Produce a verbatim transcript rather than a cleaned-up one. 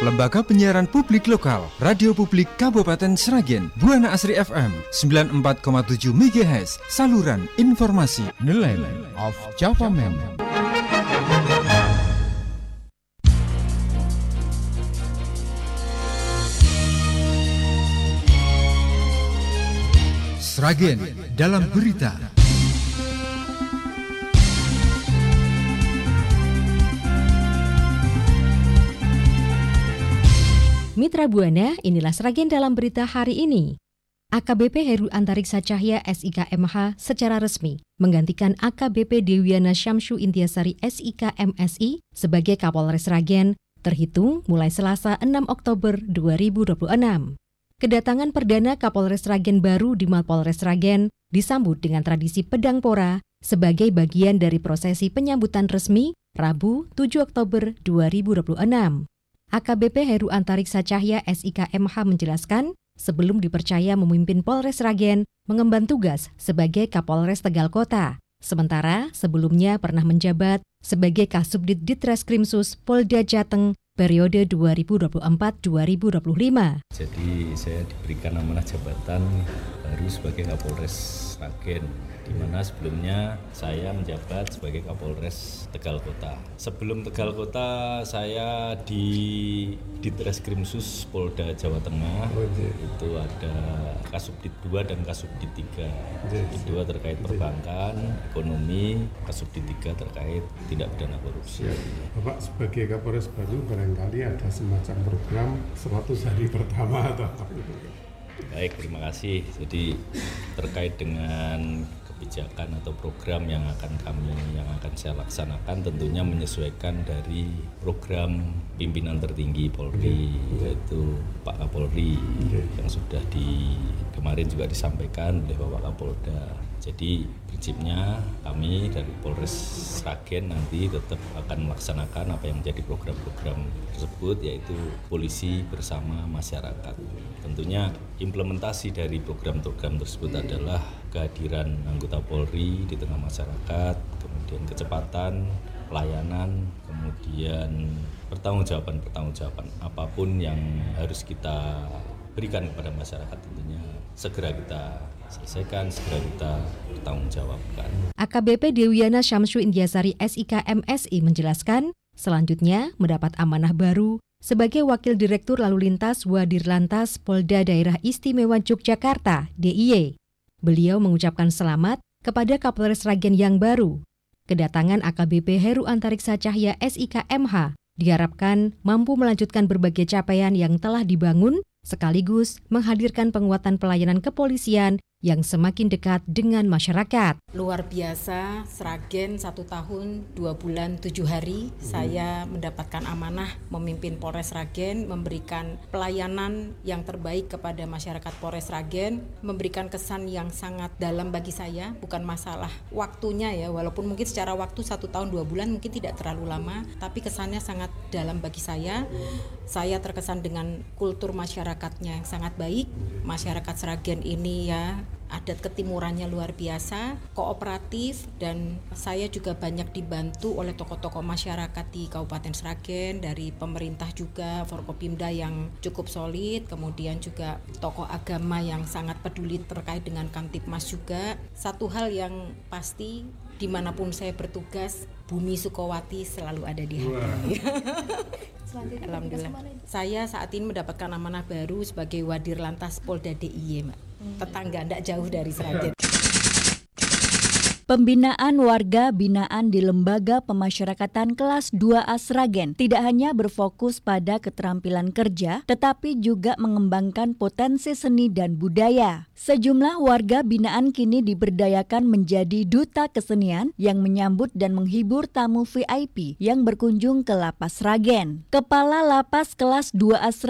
Lembaga Penyiaran Publik Lokal, Radio Publik Kabupaten Sragen, Buana Asri F M sembilan puluh empat koma tujuh megahertz, saluran informasi Nelayan of Java Man. Sragen dalam berita. Mitra Buana, inilah Sragen dalam berita hari ini. A K B P Heru Antariksa Cahya S I K M H secara resmi menggantikan A K B P Dewiana Syamsu Intiasari S I K M S I sebagai Kapolres Sragen terhitung mulai Selasa enam Oktober dua ribu dua puluh enam. Kedatangan perdana Kapolres Sragen baru di Mapolres Sragen disambut dengan tradisi pedang pora sebagai bagian dari prosesi penyambutan resmi Rabu tujuh Oktober dua ribu dua puluh enam. A K B P Heru Antariksa Cahya S I K M H menjelaskan, sebelum dipercaya memimpin Polres Sragen, mengemban tugas sebagai Kapolres Tegal Kota. Sementara sebelumnya pernah menjabat sebagai Kasubdit Ditreskrimsus Polda Jateng periode dua ribu dua puluh empat sampai dua ribu dua puluh lima. Jadi saya diberikan amanah jabatan baru sebagai Kapolres Sragen, di mana sebelumnya saya menjabat sebagai Kapolres Tegal Kota. Sebelum Tegal Kota, saya di Ditreskrimsus Polda Jawa Tengah. Oh, itu ada Kasubdit dua dan Kasubdit tiga. Kasubdit dua terkait perbankan, ekonomi, Kasubdit tiga terkait tindak pidana korupsi. Bapak sebagai Kapolres baru barangkali ada semacam program seratus hari pertama atau apa? Baik, terima kasih. Jadi terkait dengan kebijakan atau program yang akan kami yang akan saya laksanakan tentunya menyesuaikan dari program pimpinan tertinggi Polri, yaitu Pak Kapolri yang sudah di kemarin juga disampaikan oleh Bapak Kapolda. Jadi prinsipnya kami dari Polres Sragen nanti tetap akan melaksanakan apa yang menjadi program-program tersebut, yaitu polisi bersama masyarakat. Tentunya implementasi dari program-program tersebut adalah kehadiran anggota Polri di tengah masyarakat, kemudian kecepatan, pelayanan, kemudian pertanggungjawaban-pertanggungjawaban apapun yang harus kita berikan kepada masyarakat tentunya segera kita selesaikan, segera kita bertanggungjawabkan. A K B P Dewiana Syamsu Intiasari S I K M S I menjelaskan, selanjutnya mendapat amanah baru sebagai Wakil Direktur Lalu Lintas Wadirlantas Polda Daerah Istimewa Yogyakarta D I Y. Beliau mengucapkan selamat kepada Kapolres Sragen yang baru. Kedatangan A K B P Heru Antariksa Cahya S I K M H diharapkan mampu melanjutkan berbagai capaian yang telah dibangun, sekaligus menghadirkan penguatan pelayanan kepolisian yang semakin dekat dengan masyarakat. Luar biasa, Sragen satu tahun, dua bulan, tujuh hari, hmm. saya mendapatkan amanah memimpin Polres Sragen, memberikan pelayanan yang terbaik kepada masyarakat Polres Sragen, memberikan kesan yang sangat dalam bagi saya, bukan masalah waktunya ya, walaupun mungkin secara waktu satu tahun, dua bulan mungkin tidak terlalu lama, tapi kesannya sangat dalam bagi saya. Saya terkesan dengan kultur masyarakatnya yang sangat baik. Masyarakat Sragen ini ya, adat ketimurannya luar biasa, kooperatif, dan saya juga banyak dibantu oleh tokoh-tokoh masyarakat di Kabupaten Sragen, dari pemerintah juga, Forkopimda yang cukup solid, kemudian juga tokoh agama yang sangat peduli terkait dengan Kamtipmas juga. Satu hal yang pasti, dimanapun saya bertugas, Bumi Sukowati selalu ada di hati. Alhamdulillah. Saya saat ini mendapatkan amanah baru sebagai Wadirlantas Polda D I Y, Mbak. Tetangga, tidak jauh dari Sragen. Pembinaan warga binaan di Lembaga Pemasyarakatan Kelas dua A Sragen tidak hanya berfokus pada keterampilan kerja, tetapi juga mengembangkan potensi seni dan budaya. Sejumlah warga binaan kini diberdayakan menjadi duta kesenian yang menyambut dan menghibur tamu V I P yang berkunjung ke Lapas Sragen. Kepala Lapas Kelas dua A Sragen